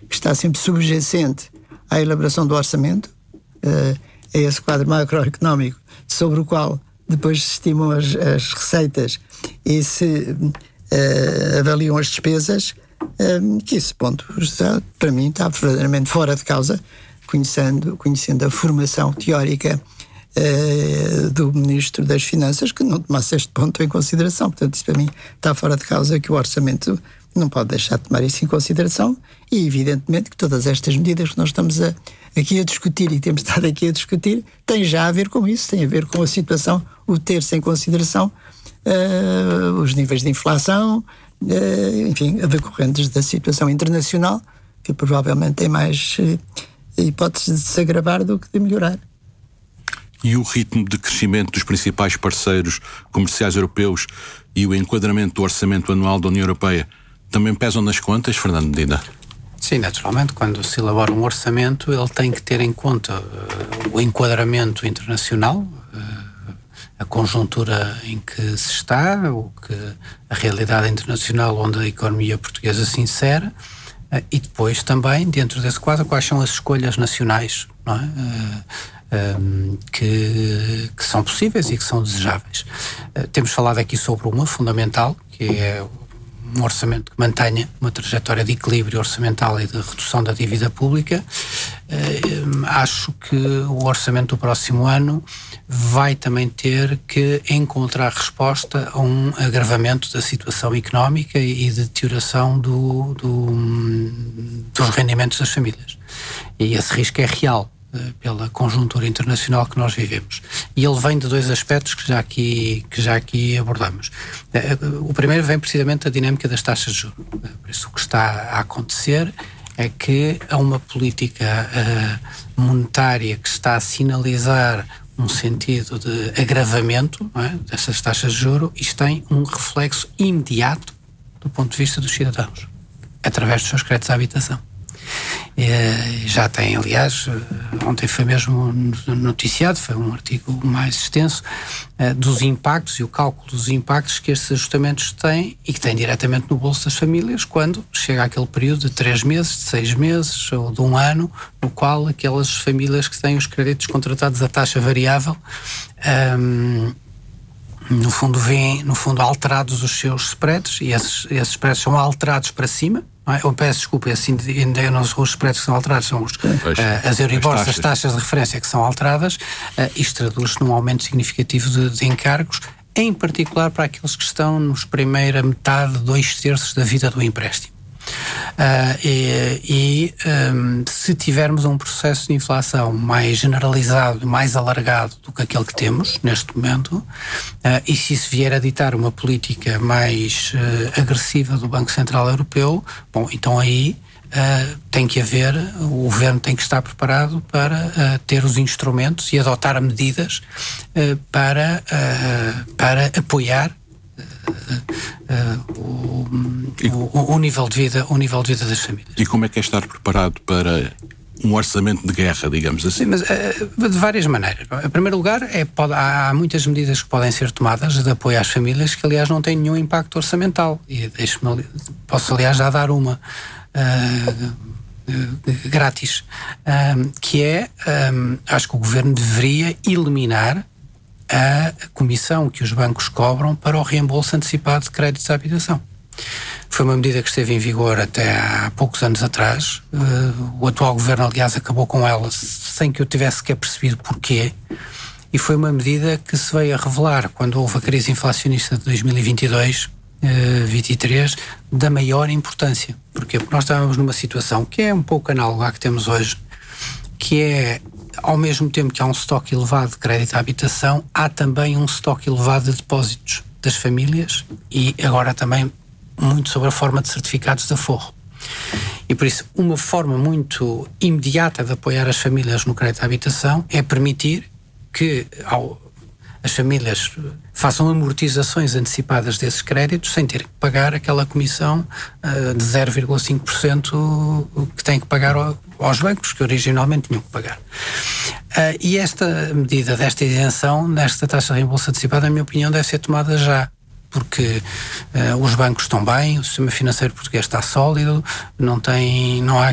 que está sempre subjacente à elaboração do orçamento, é esse quadro macroeconómico sobre o qual depois se estimam as receitas e se avaliam as despesas, que esse ponto, para mim, está verdadeiramente fora de causa, conhecendo a formação teórica do Ministro das Finanças, que não tomasse este ponto em consideração. Portanto, isso para mim está fora de causa, que o orçamento não pode deixar de tomar isso em consideração, e evidentemente que todas estas medidas que nós estamos aqui a discutir e temos estado aqui a discutir têm já a ver com isso, têm a ver com a situação, o ter-se em consideração os níveis de inflação, enfim, decorrentes da situação internacional, que provavelmente tem mais hipóteses de se agravar do que de melhorar. E o ritmo de crescimento dos principais parceiros comerciais europeus e o enquadramento do orçamento anual da União Europeia também pesam nas contas, Fernando Medina? Sim, naturalmente, quando se elabora um orçamento, ele tem que ter em conta o enquadramento internacional, a conjuntura em que se está, a realidade internacional onde a economia portuguesa se insere, e depois também, dentro desse quadro, quais são as escolhas nacionais, não é? Que são possíveis e que são desejáveis. Temos falado aqui sobre uma fundamental, que é um orçamento que mantenha uma trajetória de equilíbrio orçamental e de redução da dívida pública. Acho que o orçamento do próximo ano vai também ter que encontrar resposta a um agravamento da situação económica e de deterioração dos rendimentos das famílias. E esse risco é real pela conjuntura internacional que nós vivemos. E ele vem de dois aspectos que já aqui abordamos. O primeiro vem precisamente da dinâmica das taxas de juros. Por isso, o que está a acontecer é que há uma política monetária que está a sinalizar um sentido de agravamento, não é, dessas taxas de juros. Isto tem um reflexo imediato do ponto de vista dos cidadãos, através dos seus créditos à habitação. Já tem, aliás, ontem foi mesmo noticiado, foi um artigo mais extenso, dos impactos e o cálculo dos impactos que estes ajustamentos têm e que têm diretamente no bolso das famílias quando chega aquele período de 3 meses, de 6 meses ou de 1 ano, no qual aquelas famílias que têm os créditos contratados a taxa variável no fundo alterados os seus spreads, e esses spreads são alterados para cima. Eu peço desculpa, assim, ainda não são os spreads que são alterados, são as Euribors, as taxas de referência que são alteradas. Isto traduz-se num aumento significativo de encargos, em particular para aqueles que estão nos primeira metade, 2/3 da vida do empréstimo. Se tivermos um processo de inflação mais generalizado, mais alargado do que aquele que temos neste momento, e se isso vier a ditar uma política mais agressiva do Banco Central Europeu, bom, então aí tem que haver, o governo tem que estar preparado para ter os instrumentos e adotar medidas para apoiar o nível de vida das famílias. E como é que é estar preparado para um orçamento de guerra, digamos assim? Sim, mas de várias maneiras. Em primeiro lugar, há muitas medidas que podem ser tomadas de apoio às famílias que, aliás, não têm nenhum impacto orçamental. E posso, aliás, já dar uma grátis, que é, acho que o governo deveria eliminar a comissão que os bancos cobram para o reembolso antecipado de créditos à habitação. Foi uma medida que esteve em vigor até há poucos anos atrás. O atual governo, aliás, acabou com ela sem que eu tivesse sequer percebido porquê. E foi uma medida que se veio a revelar quando houve a crise inflacionista de 2022-23 da maior importância. Porquê? Porque nós estávamos numa situação que é um pouco análoga à que temos hoje, que é, ao mesmo tempo que há um estoque elevado de crédito à habitação, há também um estoque elevado de depósitos das famílias e agora também muito sobre a forma de certificados de aforro. E por isso, uma forma muito imediata de apoiar as famílias no crédito à habitação é permitir que as famílias façam amortizações antecipadas desses créditos sem ter que pagar aquela comissão de 0,5% que têm que pagar aos bancos, que originalmente tinham que pagar. E esta medida desta isenção, desta taxa de reembolso antecipado, na minha opinião, deve ser tomada já. Porque os bancos estão bem, o sistema financeiro português está sólido, não há